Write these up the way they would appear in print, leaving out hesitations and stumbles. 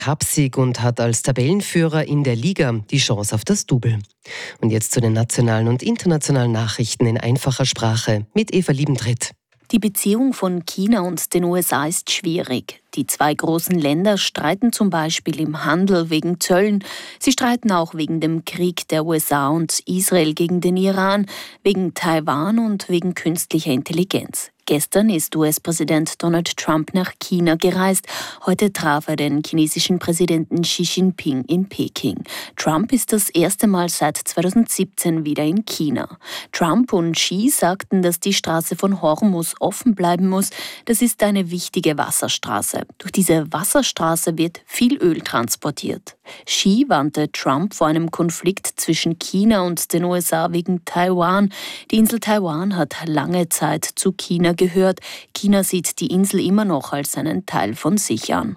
Cupsieg und hat als Tabellenführer in der Liga die Chance auf das Double. Und jetzt zu den nationalen und internationalen Nachrichten in einfacher Sprache mit Eva Liebentritt. Die Beziehung von China und den USA ist schwierig. Die zwei großen Länder streiten zum Beispiel im Handel wegen Zöllen. Sie streiten auch wegen dem Krieg der USA und Israel gegen den Iran, wegen Taiwan und wegen künstlicher Intelligenz. Gestern ist US-Präsident Donald Trump nach China gereist. Heute traf er den chinesischen Präsidenten Xi Jinping in Peking. Trump ist das erste Mal seit 2017 wieder in China. Trump und Xi sagten, dass die Straße von Hormuz offen bleiben muss. Das ist eine wichtige Wasserstraße. Durch diese Wasserstraße wird viel Öl transportiert. Xi warnte Trump vor einem Konflikt zwischen China und den USA wegen Taiwan. Die Insel Taiwan hat lange Zeit zu China gehört. China sieht die Insel immer noch als einen Teil von sich an.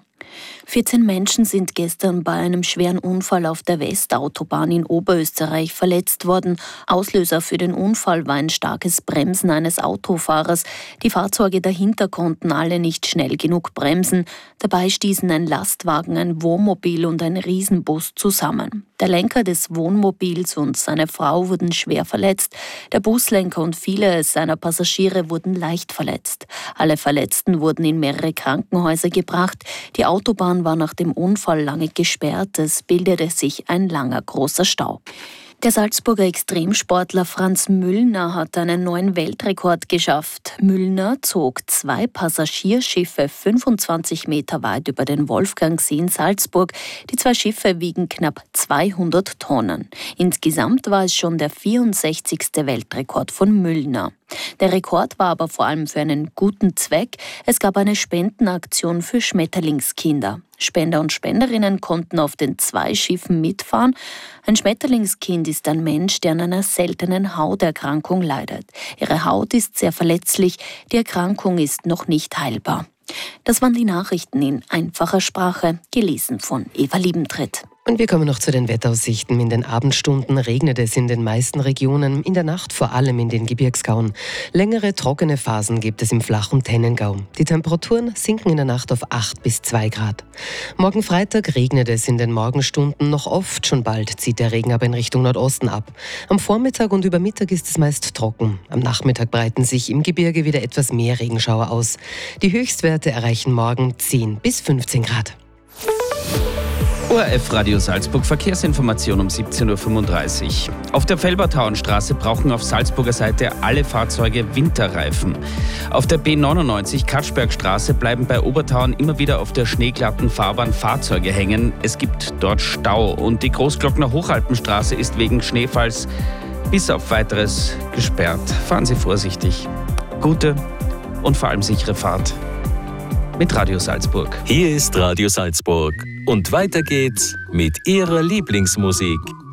14 Menschen sind gestern bei einem schweren Unfall auf der Westautobahn in Oberösterreich verletzt worden. Auslöser für den Unfall war ein starkes Bremsen eines Autofahrers. Die Fahrzeuge dahinter konnten alle nicht schnell genug bremsen. Dabei stießen ein Lastwagen, ein Wohnmobil und ein Riesenbus zusammen. Der Lenker des Wohnmobils und seine Frau wurden schwer verletzt. Der Buslenker und viele seiner Passagiere wurden leicht verletzt. Alle Verletzten wurden in mehrere Krankenhäuser gebracht. Die Autobahn war nach dem Unfall lange gesperrt. Es bildete sich ein langer, großer Stau. Der Salzburger Extremsportler Franz Müllner hat einen neuen Weltrekord geschafft. Müllner zog 2 Passagierschiffe 25 Meter weit über den Wolfgangsee in Salzburg. Die 2 Schiffe wiegen knapp 200 Tonnen. Insgesamt war es schon der 64. Weltrekord von Müllner. Der Rekord war aber vor allem für einen guten Zweck. Es gab eine Spendenaktion für Schmetterlingskinder. Spender und Spenderinnen konnten auf den 2 Schiffen mitfahren. Ein Schmetterlingskind ist ein Mensch, der an einer seltenen Hauterkrankung leidet. Ihre Haut ist sehr verletzlich, die Erkrankung ist noch nicht heilbar. Das waren die Nachrichten in einfacher Sprache, gelesen von Eva Liebentritt. Und wir kommen noch zu den Wetteraussichten. In den Abendstunden regnet es in den meisten Regionen, in der Nacht vor allem in den Gebirgskauen. Längere trockene Phasen gibt es im Flach- und Tennengau. Die Temperaturen sinken in der Nacht auf 8 bis 2 Grad. Morgen Freitag regnet es in den Morgenstunden noch oft, schon bald zieht der Regen aber in Richtung Nordosten ab. Am Vormittag und über Mittag ist es meist trocken. Am Nachmittag breiten sich im Gebirge wieder etwas mehr Regenschauer aus. Die Höchstwerte erreichen morgen 10 bis 15 Grad. ORF Radio Salzburg Verkehrsinformation um 17.35 Uhr. Auf der Felbertauenstraße brauchen auf Salzburger Seite alle Fahrzeuge Winterreifen. Auf der B99 Katschbergstraße bleiben bei Obertauern immer wieder auf der schneeglatten Fahrbahn Fahrzeuge hängen. Es gibt dort Stau und die Großglockner Hochalpenstraße ist wegen Schneefalls bis auf Weiteres gesperrt. Fahren Sie vorsichtig. Gute und vor allem sichere Fahrt. Mit Radio Salzburg. Hier ist Radio Salzburg. Und weiter geht's mit Ihrer Lieblingsmusik.